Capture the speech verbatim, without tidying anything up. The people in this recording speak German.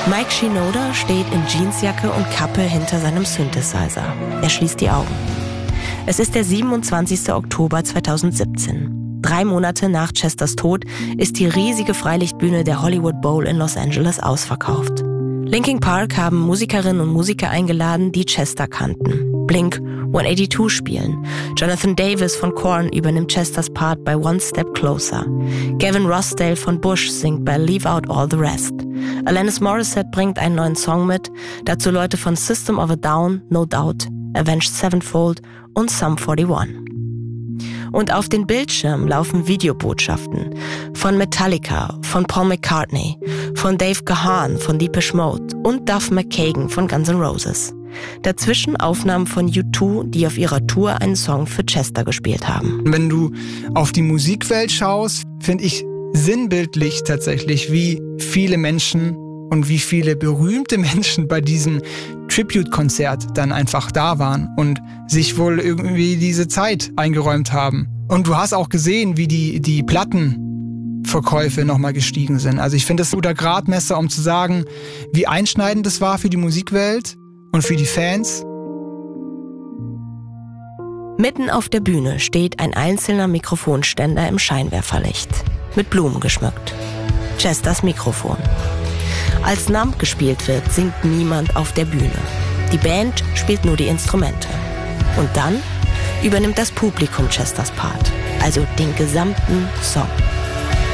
Mike Shinoda steht in Jeansjacke und Kappe hinter seinem Synthesizer. Er schließt die Augen. Es ist der siebenundzwanzigster Oktober zweitausendsiebzehn. Drei Monate nach Chesters Tod ist die riesige Freilichtbühne der Hollywood Bowl in Los Angeles ausverkauft. Linkin Park haben Musikerinnen und Musiker eingeladen, die Chester kannten. Blink hundertzweiundachtzig spielen. Jonathan Davis von Korn übernimmt Chesters Part bei One Step Closer. Gavin Rossdale von Bush singt bei Leave Out All the Rest. Alanis Morissette bringt einen neuen Song mit, dazu Leute von System of a Down, No Doubt, Avenged Sevenfold und Sum forty-one. Und auf den Bildschirmen laufen Videobotschaften von Metallica, von Paul McCartney, von Dave Gahan von Depeche Mode und Duff McKagan von Guns N' Roses. Dazwischen Aufnahmen von U zwei, die auf ihrer Tour einen Song für Chester gespielt haben. Wenn du auf die Musikwelt schaust, finde ich sinnbildlich tatsächlich, wie viele Menschen und wie viele berühmte Menschen bei diesem Tribute-Konzert dann einfach da waren und sich wohl irgendwie diese Zeit eingeräumt haben. Und du hast auch gesehen, wie die, die Plattenverkäufe nochmal gestiegen sind. Also ich finde das ein guter Gradmesser, um zu sagen, wie einschneidend das war für die Musikwelt und für die Fans. Mitten auf der Bühne steht ein einzelner Mikrofonständer im Scheinwerferlicht, mit Blumen geschmückt. Chesters Mikrofon. Als Numb gespielt wird, singt niemand auf der Bühne. Die Band spielt nur die Instrumente. Und dann übernimmt das Publikum Chesters Part, also den gesamten Song.